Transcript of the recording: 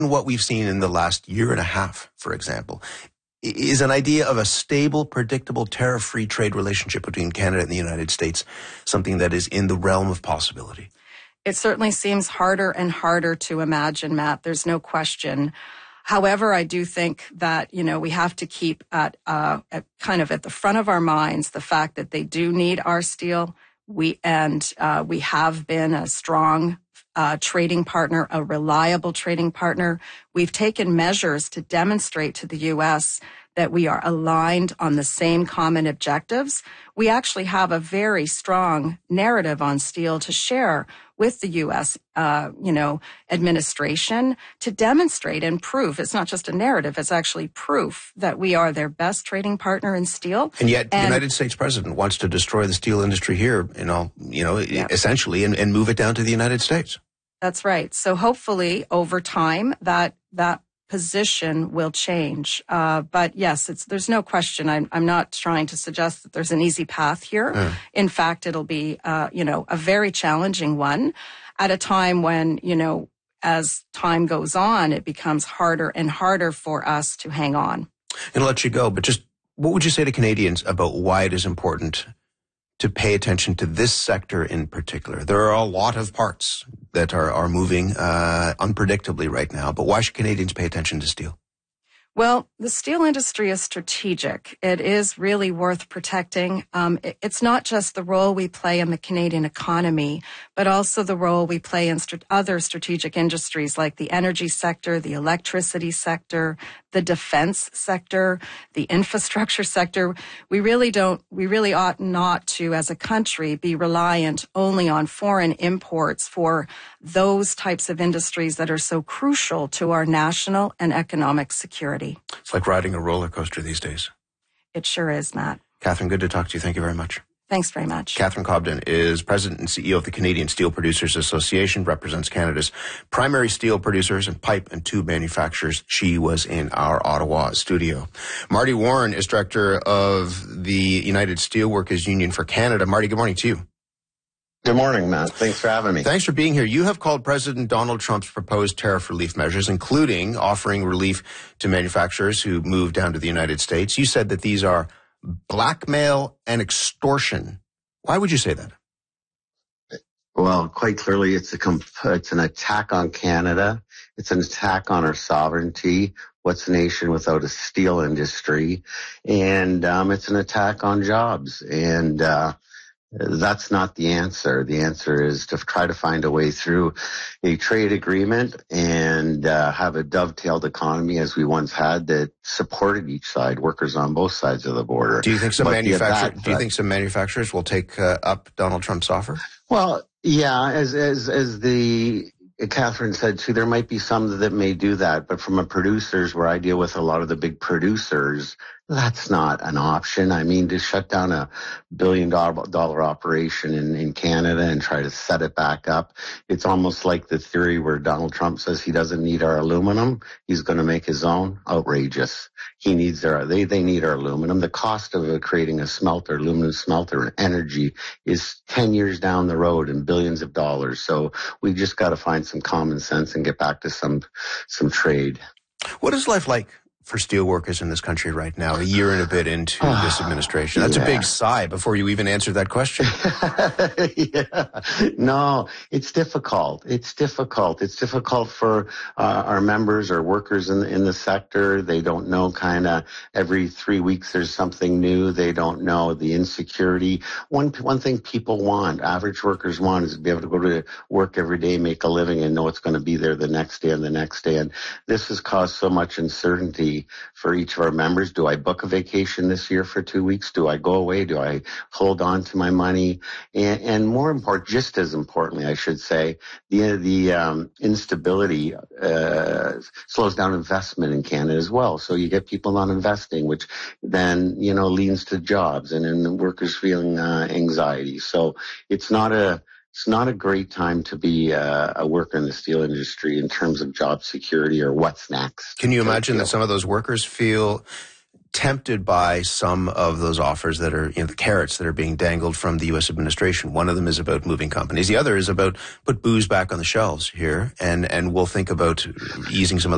what we've seen in the last year and a half, for example, is an idea of a stable, predictable, tariff-free trade relationship between Canada and the United States something that is in the realm of possibility? It certainly seems harder and harder to imagine, Matt. There's no question. However, I do think that, we have to keep at the front of our minds the fact that they do need our steel. We have been a strong trading partner, a reliable trading partner. We've taken measures to demonstrate to the U.S. that we are aligned on the same common objectives. We actually have a very strong narrative on steel to share with the U.S., administration to demonstrate and prove. It's not just a narrative, it's actually proof that we are their best trading partner in steel. And yet the United States president wants to destroy the steel industry here, essentially, and move it down to the United States. That's right. So hopefully over time that position will change. But yes, there's no question. I'm not trying to suggest that there's an easy path here. In fact, it'll be, a very challenging one at a time when, as time goes on, it becomes harder and harder for us to hang on. And I'll let you go, but just what would you say to Canadians about why it is important to pay attention to this sector in particular? There are a lot of parts that are moving unpredictably right now, but why should Canadians pay attention to steel? Well, the steel industry is strategic. It is really worth protecting. It's not just the role we play in the Canadian economy, but also the role we play in other strategic industries like the energy sector, the electricity sector, the defense sector, the infrastructure sector. We really ought not to, as a country, be reliant only on foreign imports for those types of industries that are so crucial to our national and economic security. It's like riding a roller coaster these days. It sure is, Matt. Catherine, good to talk to you. Thank you very much. Thanks very much. Catherine Cobden is President and CEO of the Canadian Steel Producers Association, represents Canada's primary steel producers and pipe and tube manufacturers. She was in our Ottawa studio. Marty Warren is Director of the United Steelworkers Union for Canada. Marty, good morning to you. Good morning, Matt. Thanks for having me. Thanks for being here. You have called President Donald Trump's proposed tariff relief measures, including offering relief to manufacturers who move down to the United States. You said that these are blackmail and extortion. Why would you say that? Well, quite clearly, it's an attack on Canada. It's an attack on our sovereignty. What's a nation without a steel industry? And it's an attack on jobs. And that's not the answer. The answer is to try to find a way through a trade agreement and have a dovetailed economy as we once had that supported each side, workers on both sides of the border. Do you think some manufacturers will take up Donald Trump's offer? Well, yeah, as Catherine said too, there might be some that may do that, but from a producers, where I deal with a lot of the big producers, that's not an option. I mean, to shut down $1 billion operation in Canada and try to set it back up, it's almost like the theory where Donald Trump says he doesn't need our aluminum. He's going to make his own. Outrageous. He needs they need our aluminum. The cost of creating a smelter, aluminum smelter, and energy is 10 years down the road and billions of dollars. So we just got to find some common sense and get back to some trade. What is life like for steel workers in this country right now, a year and a bit into this administration? That's a big sigh before you even answered that question. No, it's difficult. It's difficult. It's difficult for our members or workers in the sector. They don't know, kind of every 3 weeks there's something new. They don't know the insecurity. One thing people want, average workers want, is to be able to go to work every day, make a living, and know it's going to be there the next day and the next day. And this has caused so much uncertainty for each of our members. Do I book a vacation this year for 2 weeks? Do I go away? Do I hold on to my money? And more important, just as importantly, I should say, the instability slows down investment in Canada as well. So you get people not investing, which then, leads to jobs and then the workers feeling anxiety. So it's not a great time to be a worker in the steel industry in terms of job security or what's next. Can you imagine that some of those workers feel tempted by some of those offers that are, the carrots that are being dangled from the U.S. administration? One of them is about moving companies. The other is about put booze back on the shelves here, and we'll think about easing some of